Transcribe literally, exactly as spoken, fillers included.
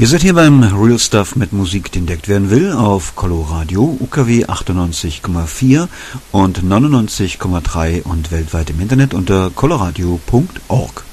Ihr seid hier beim Real Stuff mit Musik, die entdeckt werden will, auf Coloradio, U K W achtundneunzig Komma vier und neunundneunzig Komma drei und weltweit im Internet unter coloradio punkt org.